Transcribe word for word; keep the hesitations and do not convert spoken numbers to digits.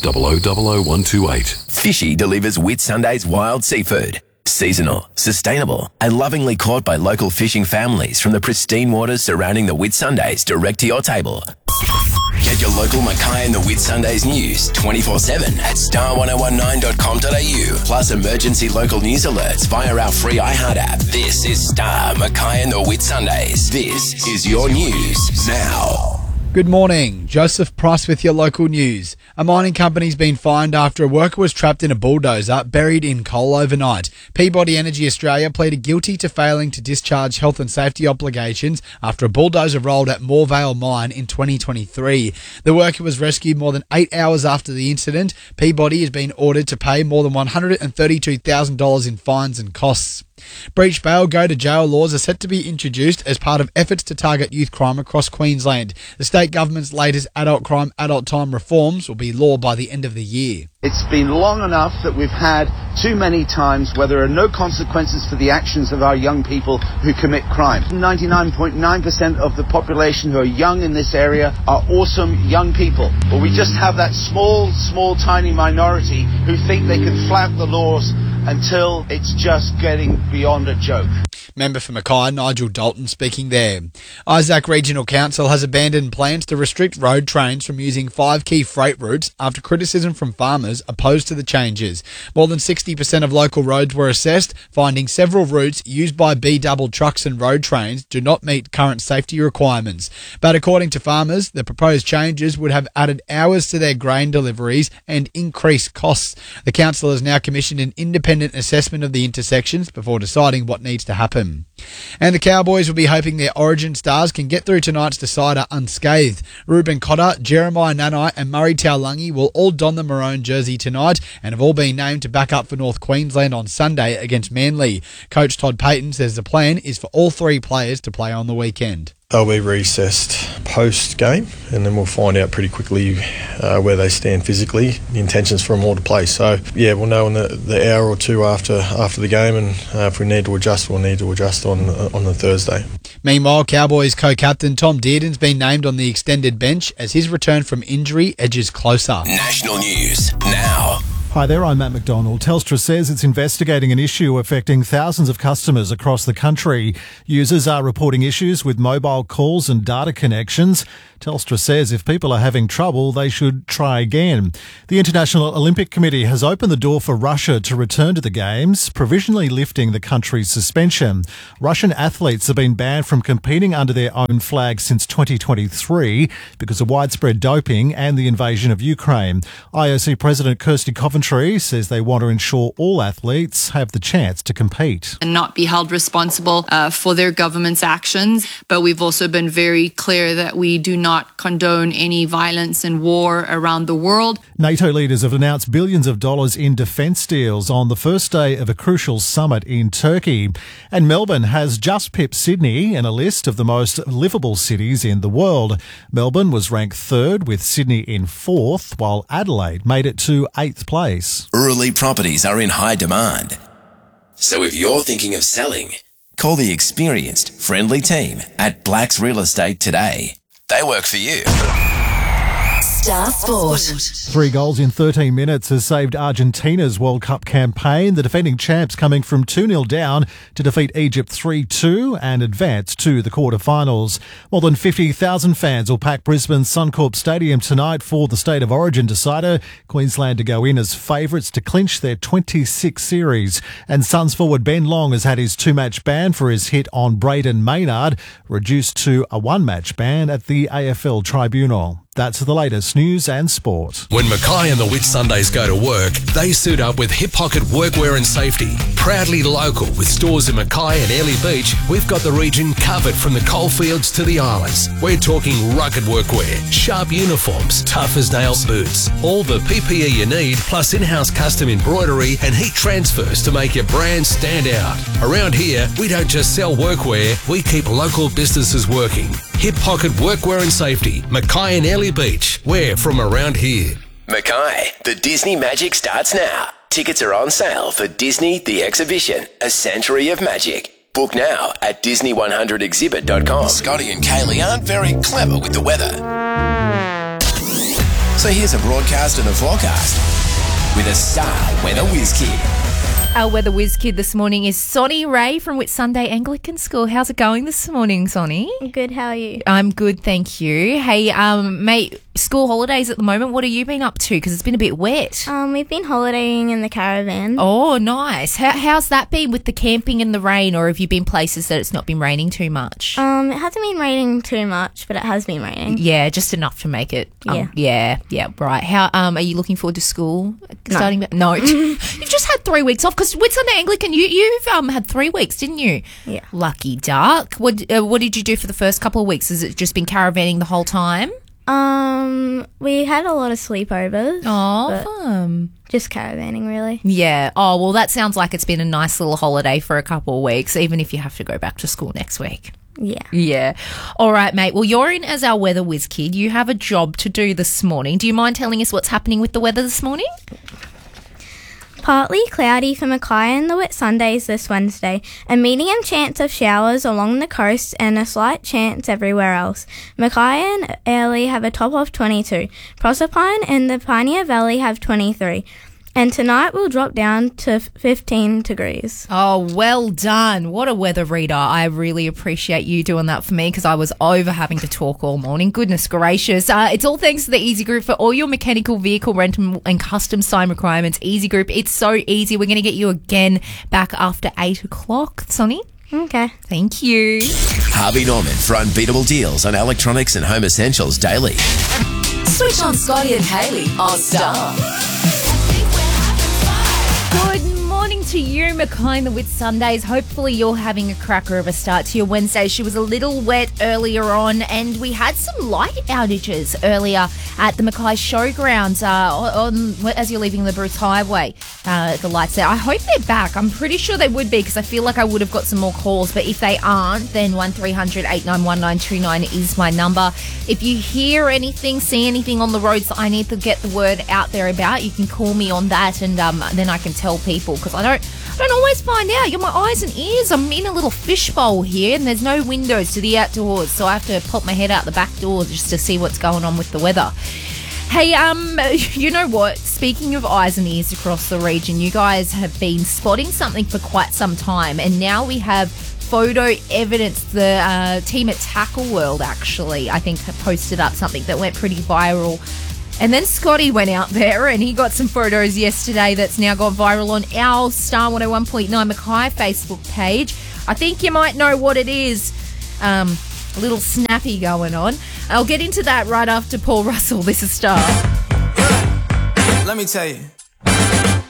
double oh double oh one two eight. Fishy delivers Whitsundays wild seafood. Seasonal, sustainable, and lovingly caught by local fishing families from the pristine waters surrounding the Whitsundays direct to your table. Get your local Mackay and the Whitsundays news twenty-four seven at star ten nineteen dot com dot a u, plus emergency local news alerts via our free iHeart app. This is Star, Mackay and the Whitsundays. This is your news now. Good morning. Joseph Price with your local news. A mining company's been fined after a worker was trapped in a bulldozer buried in coal overnight. Peabody Energy Australia pleaded guilty to failing to discharge health and safety obligations after a bulldozer rolled at Moorvale Mine in twenty twenty-three. The worker was rescued more than eight hours after the incident. Peabody has been ordered to pay more than one hundred thirty-two thousand dollars in fines and costs. Breach bail go to jail laws are set to be introduced as part of efforts to target youth crime across Queensland. The state government's latest adult crime, adult time reforms will be law by the end of the year. It's been long enough that we've had too many times where there are no consequences for the actions of our young people who commit crime. ninety-nine point nine percent of the population who are young in this area are awesome young people. But we just have that small, small, tiny minority who think they can flout the laws until it's just getting beyond a joke. Member for Mackay, Nigel Dalton, speaking there. Isaac Regional Council has abandoned plans to restrict road trains from using five key freight routes after criticism from farmers opposed to the changes. More than sixty percent of local roads were assessed, finding several routes used by B-double trucks and road trains do not meet current safety requirements. But according to farmers, the proposed changes would have added hours to their grain deliveries and increased costs. The council has now commissioned an independent assessment of the intersections before deciding what needs to happen. And the Cowboys will be hoping their Origin stars can get through tonight's decider unscathed. Ruben Cotter, Jeremiah Nanai and Murray Taulagi will all don the maroon jersey tonight and have all been named to back up for North Queensland on Sunday against Manly. Coach Todd Payton says the plan is for all three players to play on the weekend. They'll be recessed post-game, and then we'll find out pretty quickly uh, where they stand physically. The intention's for them all to play. So, yeah, we'll know in the, the hour or two after after the game, and uh, if we need to adjust, we'll need to adjust on on the Thursday. Meanwhile, Cowboys co-captain Tom Dearden's been named on the extended bench as his return from injury edges closer. National news now. Hi there, I'm Matt McDonald. Telstra says it's investigating an issue affecting thousands of customers across the country. Users are reporting issues with mobile calls and data connections. Telstra says if people are having trouble, they should try again. The International Olympic Committee has opened the door for Russia to return to the Games, provisionally lifting the country's suspension. Russian athletes have been banned from competing under their own flag since twenty twenty-three because of widespread doping and the invasion of Ukraine. I O C President Kirsty Coventry says they want to ensure all athletes have the chance to compete. And not be held responsible uh, for their government's actions. But we've also been very clear that we do not condone any violence and war around the world. NATO leaders have announced billions of dollars in defence deals on the first day of a crucial summit in Turkey. And Melbourne has just pipped Sydney in a list of the most livable cities in the world. Melbourne was ranked third, with Sydney in fourth, while Adelaide made it to eighth place. Early properties are in high demand. So if you're thinking of selling, call the experienced, friendly team at Blacks Real Estate today. They work for you. Star Sport. Three goals in thirteen minutes has saved Argentina's World Cup campaign. The defending champs coming from two nil down to defeat Egypt three two and advance to the quarterfinals. More than fifty thousand fans will pack Brisbane's Suncorp Stadium tonight for the State of Origin decider. Queensland to go in as favourites to clinch their twenty-sixth series. And Suns forward Ben Long has had his two-match ban for his hit on Braden Maynard, reduced to a one-match ban at the A F L Tribunal. That's the latest news and sport. When Mackay and the Whitsundays go to work, they suit up with Hip Pocket Workwear and Safety. Proudly local with stores in Mackay and Airlie Beach, we've got the region covered from the coalfields to the islands. We're talking rugged workwear, sharp uniforms, tough as nails boots, all the P P E you need, plus in-house custom embroidery and heat transfers to make your brand stand out. Around here, we don't just sell workwear, we keep local businesses working. Hip Pocket Workwear and Safety, Mackay and Airlie Beach. We're from around here. Mackay, the Disney Magic starts now. Tickets are on sale for Disney The Exhibition, A Century of Magic. Book now at disney one hundred exhibit dot com. Scotty and Kaylee aren't very clever with the weather. So here's a broadcast and a forecast with a star weather whiz kid. Our weather whiz kid this morning is Sonny Ray from Whitsunday Anglican School. How's it going this morning, Sonny? Good, how are you? I'm good, thank you. Hey, um, mate, school holidays at the moment. What have you been up to? Because it's been a bit wet. Um, we've been holidaying in the caravan. Oh, nice. How, how's that been with the camping in the rain, or have you been places that it's not been raining too much? Um, it hasn't been raining too much, but it has been raining. Yeah, just enough to make it. Um, Yeah. Yeah, yeah, right. How um are you looking forward to school No. starting? Back? No, you've just had three weeks off because Whitsunday Anglican. You you've um had three weeks, didn't you? Yeah. Lucky duck. What uh, what did you do for the first couple of weeks? Has it just been caravanning the whole time? Um, we had a lot of sleepovers. Oh, but fun. Just caravanning, really. Yeah. Oh, well, that sounds like it's been a nice little holiday for a couple of weeks, even if you have to go back to school next week. Yeah. Yeah. All right, mate. Well, you're in as our weather whiz kid. You have a job to do this morning. Do you mind telling us what's happening with the weather this morning? Partly cloudy for Mackay and the Whitsundays this Wednesday. A medium chance of showers along the coast and a slight chance everywhere else. Mackay and Airlie have a top of twenty-two. Proserpine and the Pioneer Valley have twenty-three. And tonight we'll drop down to fifteen degrees. Oh, well done. What a weather reader. I really appreciate you doing that for me because I was over having to talk all morning. Goodness gracious. Uh, it's all thanks to the Easy Group for all your mechanical vehicle rental and custom sign requirements. Easy Group, it's so easy. We're going to get you again back after eight o'clock. Sonny? Okay. Thank you. Harvey Norman for unbeatable deals on electronics and home essentials daily. Switch on Scotty and Hayley on Star. Good morning to you, Mackay and the Whitsundays. Hopefully you're having a cracker of a start to your Wednesday. She was a little wet earlier on and we had some light outages earlier at the Mackay Showgrounds uh, on, as you're leaving the Bruce Highway. Uh, the lights there. I hope they're back. I'm pretty sure they would be because I feel like I would have got some more calls. But if they aren't, then one three hundred eight nine one nine two nine is my number. If you hear anything, see anything on the roads that I need to get the word out there about, you can call me on that and um, then I can tell people because I don't I don't always find out. You're my eyes and ears. I'm in a little fishbowl here and there's no windows to the outdoors, so I have to pop my head out the back door just to see what's going on with the weather. Hey, um, you know what? Speaking of eyes and ears across the region, you guys have been spotting something for quite some time, and now we have photo evidence. The uh, team at Tackle World actually, I think, posted up something that went pretty viral. And then Scotty went out there and he got some photos yesterday that's now gone viral on our Star one oh one point nine Mackay Facebook page. I think you might know what it is. Um, a little snappy going on. I'll get into that right after Paul Russell. This is Star. Let me tell you.